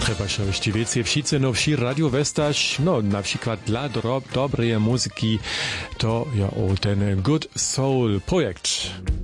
Trzeba się jeszcze więcej wszyscy nowsi radio westać, no na przykład dla dobrej muzyki, to ja o ten Good Soul projekt.